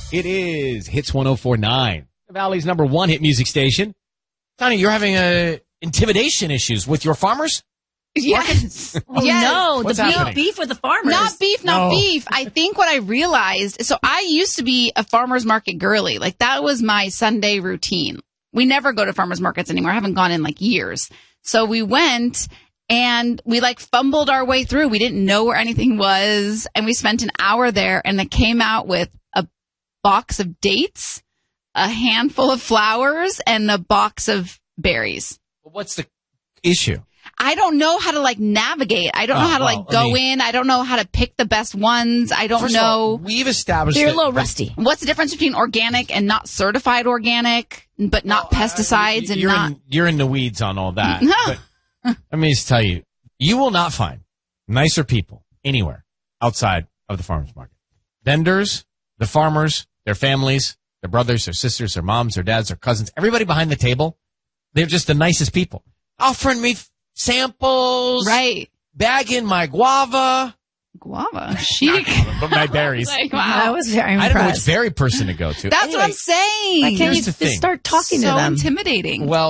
It is Hits 104.9, the Valley's number one hit music station. Tony, you're having intimidation issues with your farmers? Yes. Oh, Yes. no, What's the happening? beef with the farmers. Not beef. I think what I realized, so I used to be a farmer's market girly. Like that was my Sunday routine. We never go to farmers markets anymore. I haven't gone in like years. So we went and we like fumbled our way through. We didn't know where anything was. And we spent an hour there and it came out with a box of dates, a handful of flowers, and a box of berries. What's the issue? I don't know how to like navigate. I don't know how to go in. I don't know how to pick the best ones. I don't First of know. all, we've established They're a that- little rusty. What's the difference between organic and not certified organic, but not pesticides and you're not? you're in the weeds on all that. No. But let me just tell you, you will not find nicer people anywhere outside of the farmers market. Vendors, the farmers, their families, their brothers, their sisters, their moms, their dads, their cousins, everybody behind the table, they're just the nicest people. Offering me samples, Right. bagging my guava, Guava. Chic. but my berries. Like, I wow. was very I don't know which impressed. berry person to go to. That's Anyway, what I'm saying. Why can't you here's the just thing. start talking to So them? intimidating. Well,